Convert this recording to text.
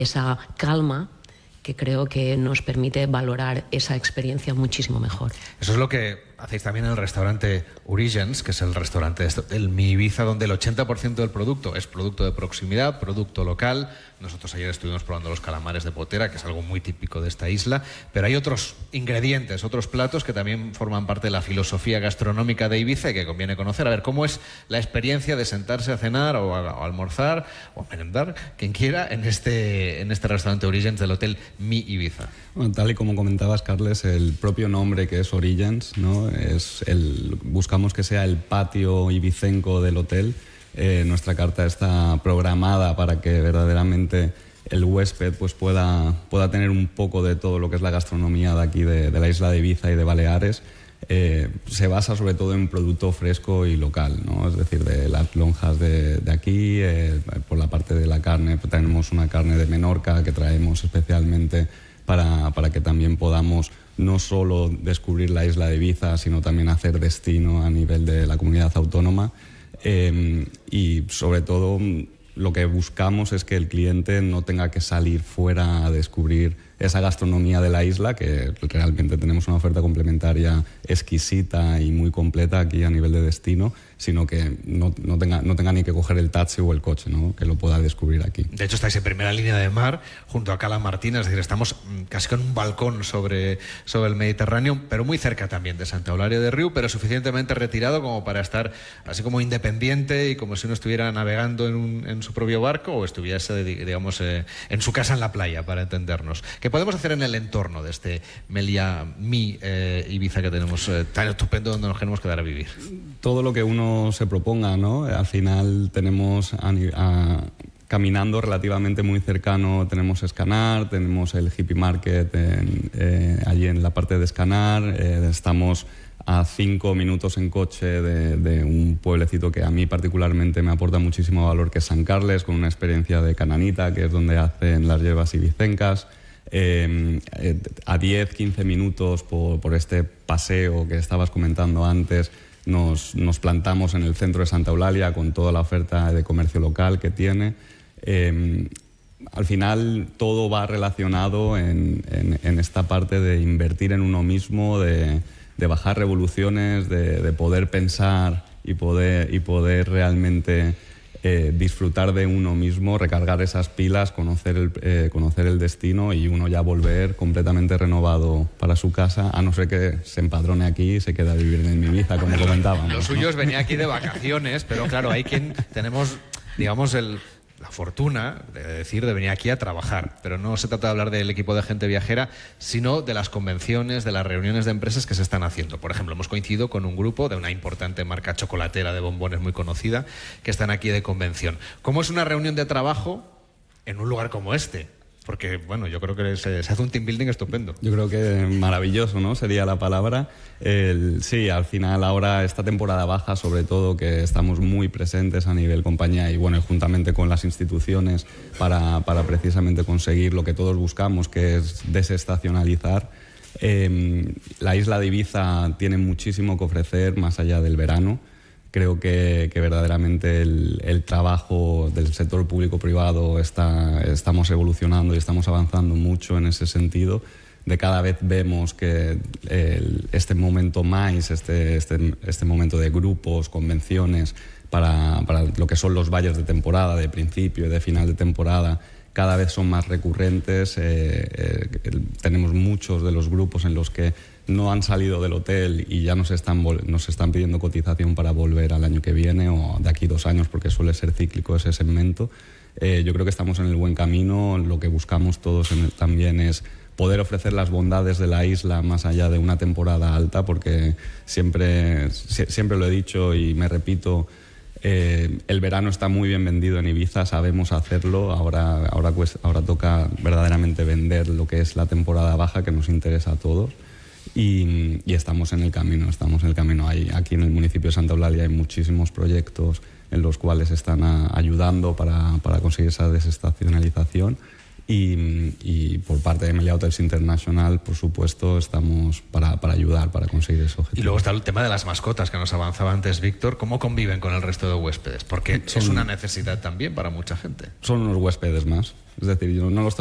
esa calma que creo que nos permite valorar esa experiencia muchísimo mejor. Eso es lo que hacéis también en el restaurante Origins, que es el restaurante del Mi Ibiza, donde el 80% del producto es producto de proximidad, producto local. Nosotros ayer estuvimos probando los calamares de potera, que es algo muy típico de esta isla, pero hay otros ingredientes, otros platos que también forman parte de la filosofía gastronómica de Ibiza y que conviene conocer. A ver, ¿cómo es la experiencia de sentarse a cenar o a almorzar o a merendar, quien quiera, en este restaurante Origins del Hotel Mi Ibiza? Bueno, tal y como comentabas, Carles, el propio nombre, que es Origins, ¿no? Buscamos que sea el patio ibicenco del hotel. Nuestra carta está programada para que verdaderamente el huésped pues pueda tener un poco de todo lo que es la gastronomía de aquí, de la isla de Ibiza y de Baleares. Se basa sobre todo en producto fresco y local, ¿no? Es decir, de las lonjas de aquí. Por la parte de la carne, pues tenemos una carne de Menorca que traemos especialmente para que también podamos no solo descubrir la isla de Ibiza, sino también hacer destino a nivel de la comunidad autónoma. Y sobre todo lo que buscamos es que el cliente no tenga que salir fuera a descubrir esa gastronomía de la isla, que realmente tenemos una oferta complementaria exquisita y muy completa aquí a nivel de destino, sino que no tenga ni que coger el taxi o el coche, ¿no? Que lo pueda descubrir aquí. De hecho, estáis en primera línea de mar, junto a Cala Martina, es decir, estamos casi con un balcón sobre el Mediterráneo, pero muy cerca también de Santa Eulalia de Riu, pero suficientemente retirado como para estar así como independiente y como si uno estuviera navegando en su propio barco o estuviese, digamos, en su casa en la playa, para entendernos. ¿Qué podemos hacer en el entorno de este Meliá Mi Ibiza que tenemos tan estupendo, donde nos queremos quedar a vivir? Todo lo que uno se proponga, ¿no? Al final tenemos caminando relativamente muy cercano, tenemos Escanar, tenemos el Hippie Market allí en la parte de Escanar. Estamos a 5 minutos en coche de un pueblecito que a mí particularmente me aporta muchísimo valor, que es San Carles, con una experiencia de cananita, que es donde hacen las hierbas ibicencas. A 10-15 minutos por este paseo que estabas comentando antes, nos plantamos en el centro de Santa Eulalia con toda la oferta de comercio local que tiene. Al final todo va relacionado en esta parte de invertir en uno mismo, de bajar revoluciones, de poder pensar y poder realmente disfrutar de uno mismo, recargar esas pilas, conocer el destino y uno ya volver completamente renovado para su casa, a no ser que se empadrone aquí y se quede a vivir en Mi Ibiza, como comentábamos. Lo suyo es venir aquí de vacaciones, pero claro, hay quien tenemos, digamos, la fortuna de venir aquí a trabajar, pero no se trata de hablar del equipo de gente viajera, sino de las convenciones, de las reuniones de empresas que se están haciendo. Por ejemplo, hemos coincidido con un grupo de una importante marca chocolatera de bombones muy conocida, que están aquí de convención. ¿Cómo es una reunión de trabajo en un lugar como este? Porque, bueno, yo creo que se hace un team building estupendo. Yo creo que maravilloso, ¿no? Sería la palabra. Sí, al final ahora esta temporada baja, sobre todo, que estamos muy presentes a nivel compañía y, bueno, juntamente con las instituciones para precisamente conseguir lo que todos buscamos, que es desestacionalizar. La isla de Ibiza tiene muchísimo que ofrecer más allá del verano. Creo que verdaderamente el trabajo del sector público-privado estamos evolucionando y estamos avanzando mucho en ese sentido. De cada vez vemos que este momento más, este momento de grupos, convenciones, para lo que son los valles de temporada, de principio y de final de temporada, cada vez son más recurrentes. Tenemos muchos de los grupos en los que no han salido del hotel y ya nos están pidiendo cotización para volver al año que viene o de aquí 2 años, porque suele ser cíclico ese segmento. Yo creo que estamos en el buen camino. Lo que buscamos todos también es poder ofrecer las bondades de la isla más allá de una temporada alta, porque siempre lo he dicho y me repito, el verano está muy bien vendido en Ibiza, sabemos hacerlo. Ahora toca verdaderamente vender lo que es la temporada baja, que nos interesa a todos. Y estamos en el camino. Aquí en el municipio de Santa Eulalia hay muchísimos proyectos en los cuales están ayudando para conseguir esa desestacionalización y por parte de Meliá Hotels International, por supuesto, estamos para ayudar, para conseguir ese objetivo. Y luego está el tema de las mascotas que nos avanzaba antes Víctor. ¿Cómo conviven con el resto de huéspedes? Porque es una necesidad también para mucha gente. Son unos huéspedes más. Es decir, yo no los